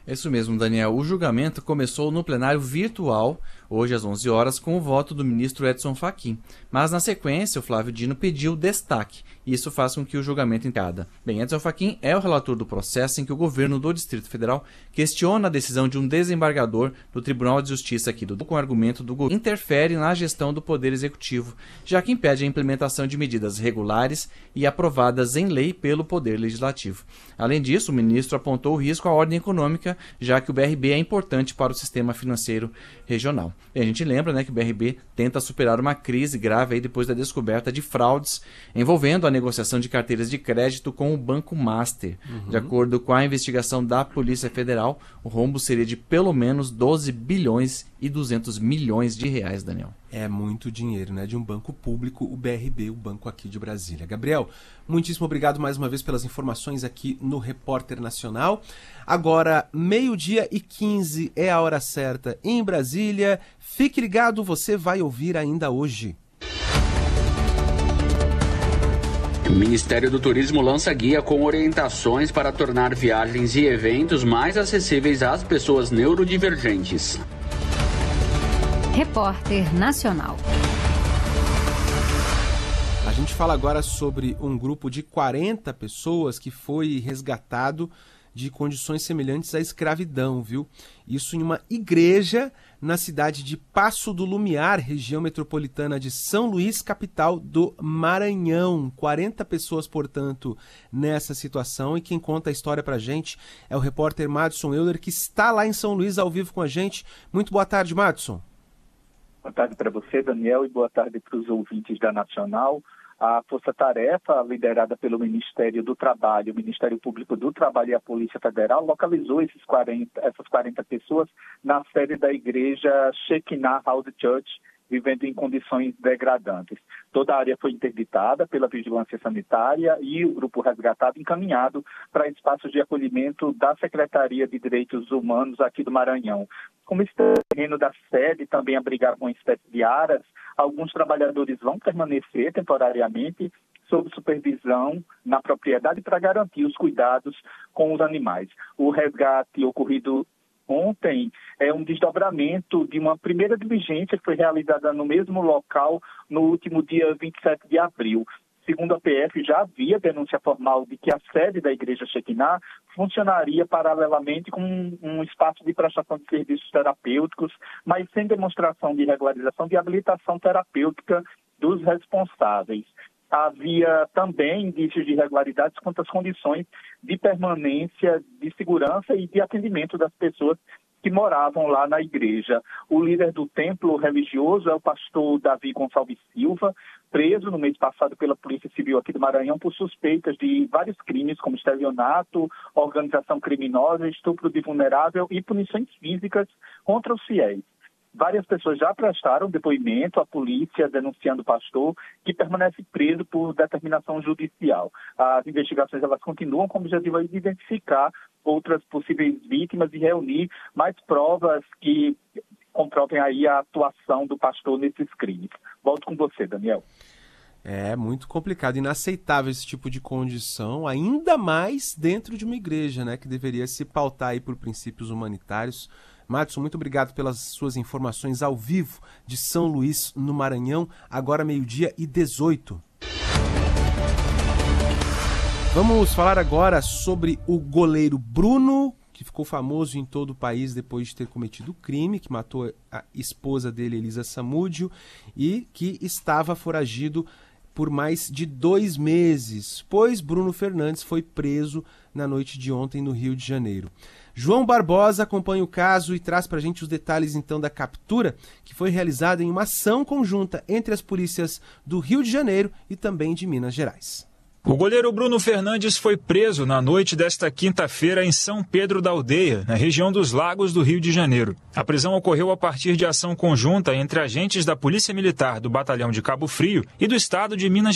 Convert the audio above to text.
É isso mesmo, Daniel. O julgamento começou no plenário virtual, hoje às 11 horas, com o voto do ministro Edson Fachin. Mas, na sequência, o Flávio Dino pediu destaque, e isso faz com que o julgamento encada. Bem, Edson Fachin é o relator do processo em que o governo do Distrito Federal questiona a decisão de um desembargador do Tribunal de Justiça aqui com o argumento do governo interfere na gestão do Poder Executivo, já que impede a implementação de medidas regulares e aprovadas em lei pelo Poder Legislativo. Além disso, o ministro apontou o risco à ordem econômica, já que o BRB é importante para o sistema financeiro regional. E a gente lembra, que o BRB tenta superar uma crise grave aí depois da descoberta de fraudes envolvendo a negociação de carteiras de crédito com o Banco Master. De acordo com a investigação da Polícia Federal, o rombo seria de pelo menos 12 bilhões e 200 milhões de reais, Daniel. É muito dinheiro, de um banco público, o BRB, o banco aqui de Brasília. Gabriel, muitíssimo obrigado mais uma vez pelas informações aqui no Repórter Nacional. Agora, 12h15 é a hora certa em Brasília. Fique ligado, você vai ouvir ainda hoje. O Ministério do Turismo lança guia com orientações para tornar viagens e eventos mais acessíveis às pessoas neurodivergentes. Repórter Nacional. A gente fala agora sobre um grupo de 40 pessoas que foi resgatado de condições semelhantes à escravidão, viu? Isso em uma igreja na cidade de Passo do Lumiar, região metropolitana de São Luís, capital do Maranhão. 40 pessoas, portanto, nessa situação. E quem conta a história pra gente é o repórter Madison Euler, que está lá em São Luís ao vivo com a gente. Muito boa tarde, Madison. Boa tarde para você, Daniel, e boa tarde para os ouvintes da Nacional. A Força Tarefa, liderada pelo Ministério do Trabalho, o Ministério Público do Trabalho e a Polícia Federal, localizou essas 40 pessoas na sede da igreja Shekinah House Church, vivendo em condições degradantes. Toda a área foi interditada pela Vigilância Sanitária e o grupo resgatado encaminhado para espaços de acolhimento da Secretaria de Direitos Humanos aqui do Maranhão. Como esse terreno da sede também abrigava uma espécie de aras, alguns trabalhadores vão permanecer temporariamente sob supervisão na propriedade para garantir os cuidados com os animais. O resgate ocorrido ontem é um desdobramento de uma primeira diligência que foi realizada no mesmo local no último dia 27 de abril. Segundo a PF, já havia denúncia formal de que a sede da Igreja Shekinah funcionaria paralelamente com um espaço de prestação de serviços terapêuticos, mas sem demonstração de regularização de habilitação terapêutica dos responsáveis. Havia também indícios de irregularidades quanto às condições de permanência, de segurança e de atendimento das pessoas que moravam lá na igreja. O líder do templo religioso é o pastor Davi Gonçalves Silva, preso no mês passado pela Polícia Civil aqui do Maranhão por suspeitas de vários crimes, como estelionato, organização criminosa, estupro de vulnerável e punições físicas contra os fiéis. Várias pessoas já prestaram depoimento à polícia denunciando o pastor, que permanece preso por determinação judicial. As investigações elas continuam com o objetivo de identificar outras possíveis vítimas e reunir mais provas que comprovem aí a atuação do pastor nesses crimes. Volto com você, Daniel. É muito complicado, inaceitável esse tipo de condição, ainda mais dentro de uma igreja, que deveria se pautar aí por princípios humanitários. Madison, muito obrigado pelas suas informações ao vivo de São Luís, no Maranhão, agora 12h18. Vamos falar agora sobre o goleiro Bruno, que ficou famoso em todo o país depois de ter cometido o crime, que matou a esposa dele, Elisa Samúdio, e que estava foragido por mais de 2 meses, pois Bruno Fernandes foi preso na noite de ontem no Rio de Janeiro. João Barbosa acompanha o caso e traz para a gente os detalhes então da captura, que foi realizada em uma ação conjunta entre as polícias do Rio de Janeiro e também de Minas Gerais. O goleiro Bruno Fernandes foi preso na noite desta quinta-feira em São Pedro da Aldeia, na região dos Lagos do Rio de Janeiro. A prisão ocorreu a partir de ação conjunta entre agentes da Polícia Militar do Batalhão de Cabo Frio e do Estado de Minas